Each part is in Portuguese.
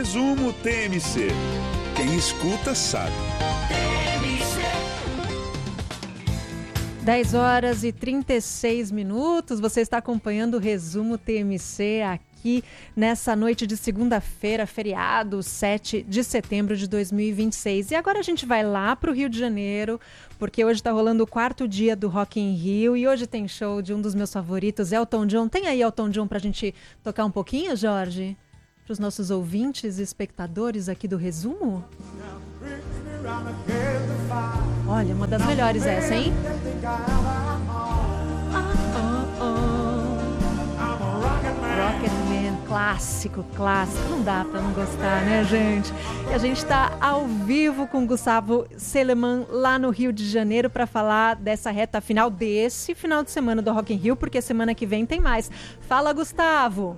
Resumo TMC. Quem escuta sabe. 10h36. Você está acompanhando o Resumo TMC aqui nessa noite de segunda-feira, feriado, 7 de setembro de 2026. E agora a gente vai lá para o Rio de Janeiro, porque hoje está rolando o 4º dia do Rock in Rio e hoje tem show de um dos meus favoritos, Elton John. Tem aí Elton John para a gente tocar um pouquinho, Jorge? Para os nossos ouvintes e espectadores aqui do Resumo? Olha, uma das melhores essa, hein? Rocketman, clássico, não dá pra não gostar, né, gente? E a gente tá ao vivo com o Gustavo Seleman lá no Rio de Janeiro para falar dessa reta final desse final de semana do Rock in Rio, porque semana que vem tem mais. Fala, Gustavo!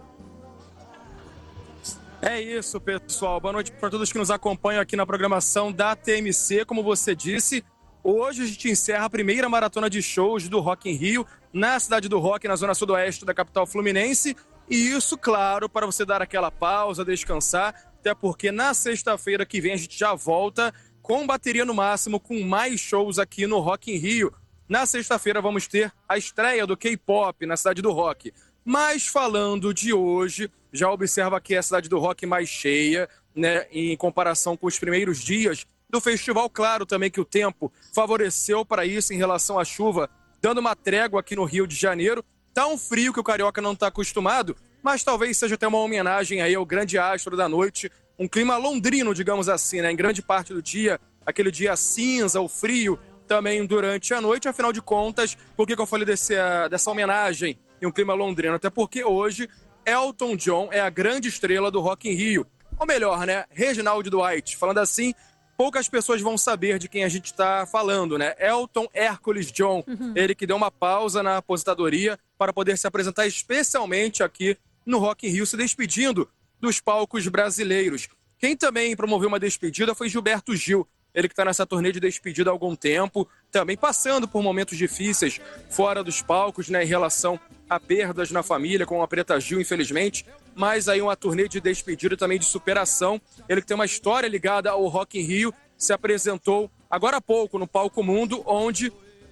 É isso, pessoal. Boa noite para todos que nos acompanham aqui na programação da TMC. Como você disse, hoje a gente encerra a primeira maratona de shows do Rock in Rio na Cidade do Rock, na zona sudoeste da capital fluminense. E isso, claro, para você dar aquela pausa, descansar, até porque na sexta-feira que vem a gente já volta com bateria no máximo, com mais shows aqui no Rock in Rio. Na sexta-feira vamos ter a estreia do K-pop na Cidade do Rock. Mas falando de hoje, já observa que é a Cidade do Rock mais cheia, né, em comparação com os primeiros dias do festival. Claro também que o tempo favoreceu para isso em relação à chuva, dando uma trégua aqui no Rio de Janeiro. Tá um frio que o carioca não está acostumado, mas talvez seja até uma homenagem aí ao grande astro da noite, um clima londrino, digamos assim, né, em grande parte do dia, aquele dia cinza, o frio também durante a noite. Afinal de contas, por que eu falei dessa homenagem em um clima londrino? Até porque hoje Elton John é a grande estrela do Rock in Rio. Ou melhor, né? Reginald Dwight. Falando assim, poucas pessoas vão saber de quem a gente está falando, né? Elton Hércules John. Ele que deu uma pausa na aposentadoria para poder se apresentar especialmente aqui no Rock in Rio, se despedindo dos palcos brasileiros. Quem também promoveu uma despedida foi Gilberto Gil. Ele que está nessa turnê de despedida há algum tempo, também passando por momentos difíceis fora dos palcos, né, em relação a perdas na família, com a Preta Gil, infelizmente, mas aí uma turnê de despedida também de superação. Ele que tem uma história ligada ao Rock in Rio, se apresentou agora há pouco no Palco Mundo, onde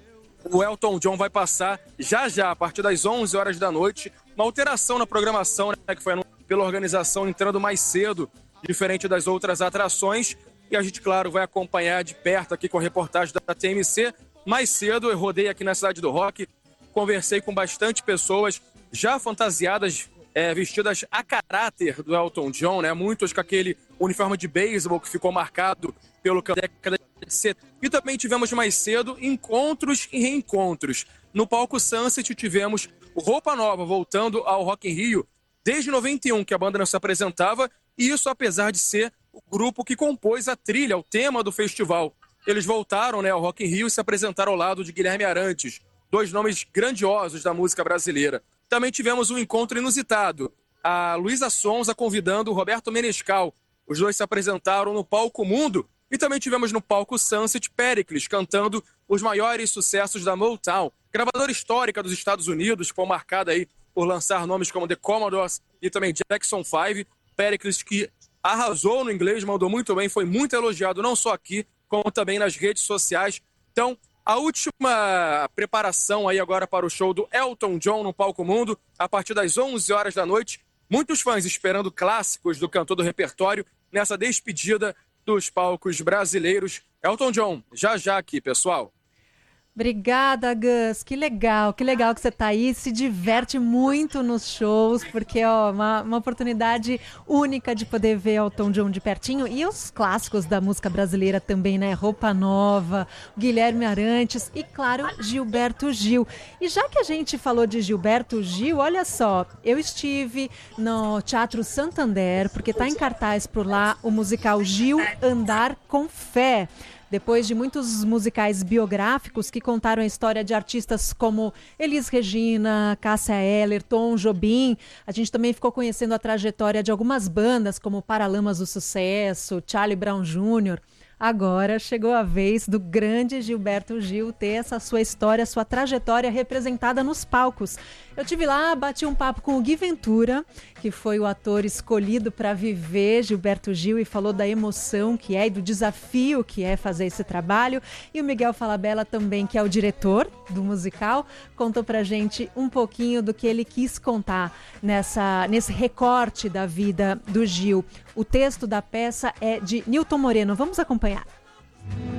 o Elton John vai passar já, a partir das 11 horas da noite, uma alteração na programação, né, que foi pela organização, entrando mais cedo, diferente das outras atrações. E a gente, claro, vai acompanhar de perto aqui com a reportagem da TMC. Mais cedo eu rodei aqui na Cidade do Rock, conversei com bastante pessoas já fantasiadas, vestidas a caráter do Elton John, né? Muitos com aquele uniforme de beisebol que ficou marcado pelo década de 70. E também tivemos mais cedo encontros e reencontros. No palco Sunset tivemos o Roupa Nova voltando ao Rock in Rio desde 91, que a banda não se apresentava, e isso apesar de ser o grupo que compôs a trilha, o tema do festival. Eles voltaram, né, ao Rock in Rio e se apresentaram ao lado de Guilherme Arantes, dois nomes grandiosos da música brasileira. Também tivemos um encontro inusitado, a Luísa Sonza convidando o Roberto Menescal. Os dois se apresentaram no Palco Mundo e também tivemos no palco Sunset Pericles cantando os maiores sucessos da Motown, gravadora histórica dos Estados Unidos, que foi marcada aí por lançar nomes como The Commodores e também Jackson 5. Pericles que arrasou no inglês, mandou muito bem, foi muito elogiado, não só aqui, como também nas redes sociais. Então, a última preparação aí agora para o show do Elton John no Palco Mundo, a partir das 11 horas da noite. Muitos fãs esperando clássicos do cantor do repertório nessa despedida dos palcos brasileiros. Elton John, já aqui, pessoal. Obrigada, Gus. Que legal que você tá aí, se diverte muito nos shows, porque uma oportunidade única de poder ver Elton John de pertinho e os clássicos da música brasileira também, né? Roupa Nova, Guilherme Arantes e, claro, Gilberto Gil. E já que a gente falou de Gilberto Gil, olha só, eu estive no Teatro Santander, porque tá em cartaz por lá o musical Gil Andar com Fé. Depois de muitos musicais biográficos que contaram a história de artistas como Elis Regina, Cássia Eller, Tom Jobim, a gente também ficou conhecendo a trajetória de algumas bandas como Paralamas do Sucesso, Charlie Brown Jr., Agora chegou a vez do grande Gilberto Gil ter essa sua história, sua trajetória representada nos palcos. Eu tive lá, bati um papo com o Gui Ventura, que foi o ator escolhido para viver Gilberto Gil e falou da emoção que é e do desafio que é fazer esse trabalho. E o Miguel Falabella também, que é o diretor do musical, contou pra gente um pouquinho do que ele quis contar nesse recorte da vida do Gil. O texto da peça é de Nilton Moreno. Vamos acompanhar.